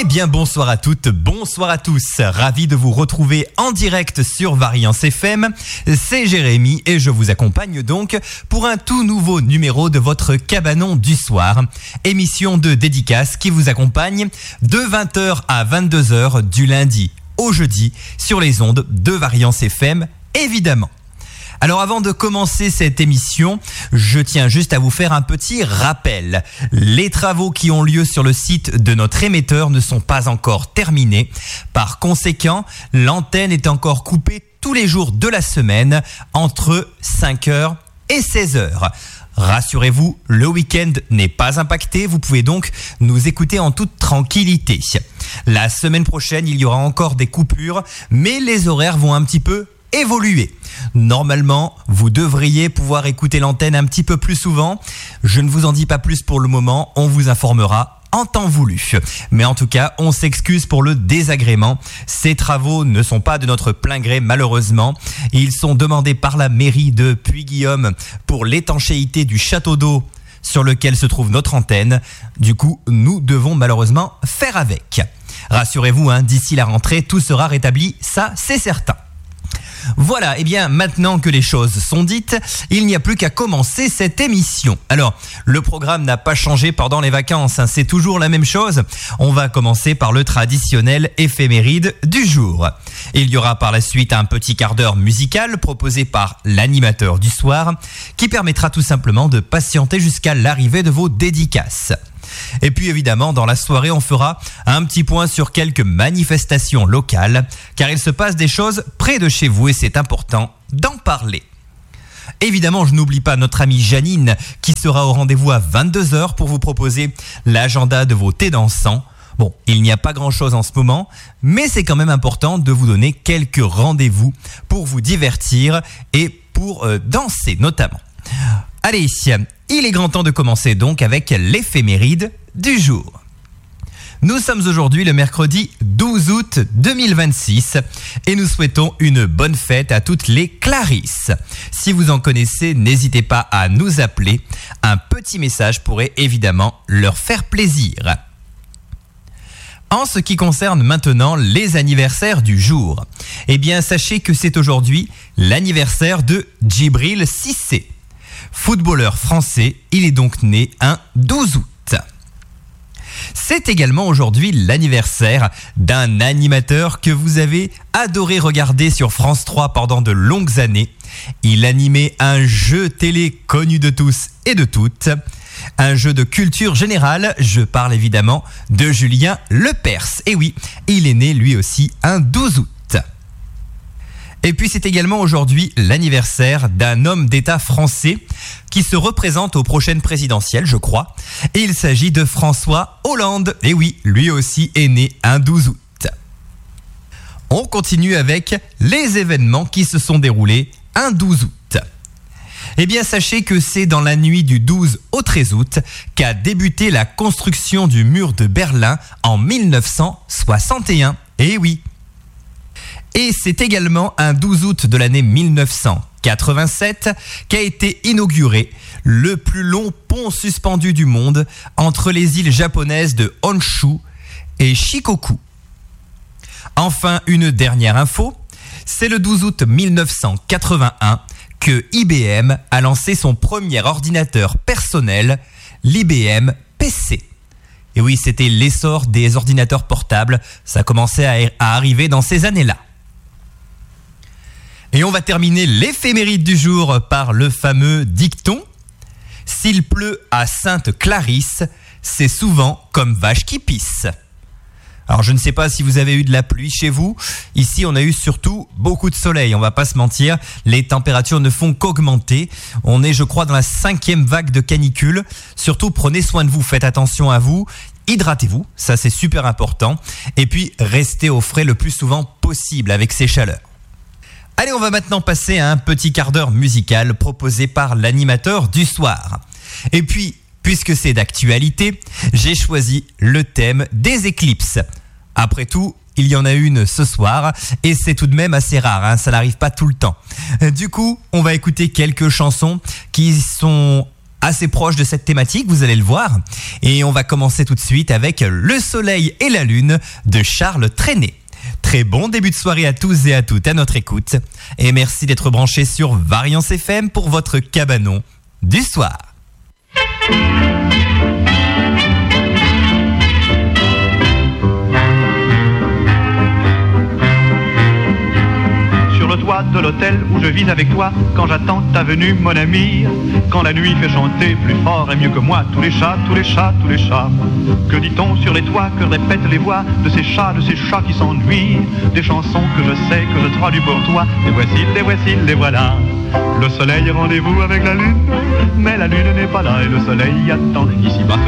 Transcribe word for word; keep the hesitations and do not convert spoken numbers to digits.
bien bonsoir à toutes, bonsoir à tous. Ravi de vous retrouver en direct sur Variance F M. C'est Jérémy et je vous accompagne donc pour un tout nouveau numéro de votre Cabanon du soir. Émission de dédicace qui vous accompagne de vingt heures à vingt-deux heures du lundi au jeudi sur les ondes de Variance F M, évidemment. Alors avant de commencer cette émission, je tiens juste à vous faire un petit rappel. Les travaux qui ont lieu sur le site de notre émetteur ne sont pas encore terminés. Par conséquent, l'antenne est encore coupée tous les jours de la semaine entre cinq heures et seize heures. Rassurez-vous, le week-end n'est pas impacté, vous pouvez donc nous écouter en toute tranquillité. La semaine prochaine, il y aura encore des coupures, mais les horaires vont un petit peu évoluer. Normalement, vous devriez pouvoir écouter l'antenne un petit peu plus souvent. Je ne vous en dis pas plus pour le moment, on vous informera en temps voulu. Mais en tout cas, on s'excuse pour le désagrément. Ces travaux ne sont pas de notre plein gré malheureusement. Ils sont demandés par la mairie de Puy-Guillaume pour l'étanchéité du château d'eau sur lequel se trouve notre antenne. Du coup, nous devons malheureusement faire avec. Rassurez-vous, hein, d'ici la rentrée, tout sera rétabli, ça c'est certain. Voilà, et eh bien maintenant que les choses sont dites, il n'y a plus qu'à commencer cette émission. Alors, le programme n'a pas changé pendant les vacances, hein, c'est toujours la même chose. On va commencer par le traditionnel éphéméride du jour. Il y aura par la suite un petit quart d'heure musical proposé par l'animateur du soir qui permettra tout simplement de patienter jusqu'à l'arrivée de vos dédicaces. Et puis évidemment, dans la soirée, on fera un petit point sur quelques manifestations locales, car il se passe des choses près de chez vous et c'est important d'en parler. Évidemment, je n'oublie pas notre amie Janine qui sera au rendez-vous à vingt-deux heures pour vous proposer l'agenda de vos thés dansants. Bon, il n'y a pas grand-chose en ce moment, mais c'est quand même important de vous donner quelques rendez-vous pour vous divertir et pour euh, danser notamment. Allez, il est grand temps de commencer donc avec l'éphéméride du jour. Nous sommes aujourd'hui le mercredi douze août deux mille vingt-six et nous souhaitons une bonne fête à toutes les Clarisse. Si vous en connaissez, n'hésitez pas à nous appeler. Un petit message pourrait évidemment leur faire plaisir. En ce qui concerne maintenant les anniversaires du jour, eh bien sachez que c'est aujourd'hui l'anniversaire de Djibril Cissé. Footballeur français, il est donc né un douze août. C'est également aujourd'hui l'anniversaire d'un animateur que vous avez adoré regarder sur France trois pendant de longues années. Il animait un jeu télé connu de tous et de toutes, un jeu de culture générale, je parle évidemment de Julien Lepers. Et oui, il est né lui aussi un douze août. Et puis c'est également aujourd'hui l'anniversaire d'un homme d'État français qui se représente aux prochaines présidentielles, je crois. Et il s'agit de François Hollande. Et oui, lui aussi est né un douze août. On continue avec les événements qui se sont déroulés un douze août. Eh bien, sachez que c'est dans la nuit du douze au treize août qu'a débuté la construction du mur de Berlin en mille neuf cent soixante et un. Eh oui. Et c'est également un douze août de l'année mille neuf cent quatre-vingt-sept qu'a été inauguré le plus long pont suspendu du monde entre les îles japonaises de Honshu et Shikoku. Enfin, une dernière info, c'est le douze août mille neuf cent quatre-vingt-un que I B M a lancé son premier ordinateur personnel, l'I B M P C. Et oui, c'était l'essor des ordinateurs portables, ça commençait à, à arriver dans ces années-là. Et on va terminer l'éphéméride du jour par le fameux dicton « S'il pleut à Sainte-Clarisse, c'est souvent comme vache qui pisse ». Alors je ne sais pas si vous avez eu de la pluie chez vous. Ici on a eu surtout beaucoup de soleil, on va pas se mentir. Les températures ne font qu'augmenter. On est je crois dans la cinquième vague de canicule. Surtout prenez soin de vous, faites attention à vous. Hydratez-vous, ça c'est super important. Et puis restez au frais le plus souvent possible avec ces chaleurs. Allez, on va maintenant passer à un petit quart d'heure musical proposé par l'animateur du soir. Et puis, puisque c'est d'actualité, j'ai choisi le thème des éclipses. Après tout, il y en a une ce soir et c'est tout de même assez rare, hein, ça n'arrive pas tout le temps. Du coup, on va écouter quelques chansons qui sont assez proche de cette thématique, vous allez le voir. Et on va commencer tout de suite avec Le Soleil et la Lune de Charles Trenet. Très bon début de soirée à tous et à toutes à notre écoute. Et merci d'être branchés sur Variance F M pour votre cabanon du soir. Sur le toit de l'hôtel où je vis avec toi, quand j'attends ta venue, mon ami, quand la nuit fait chanter plus fort et mieux que moi tous les chats, tous les chats, tous les chats. Que dit-on sur les toits, que répètent les voix de ces chats, de ces chats qui s'ennuient, des chansons que je sais, que je traduis pour toi, les voici, les voici, les voilà. Le soleil est rendez-vous avec la lune, mais la lune n'est pas là et le soleil attend ici-bas.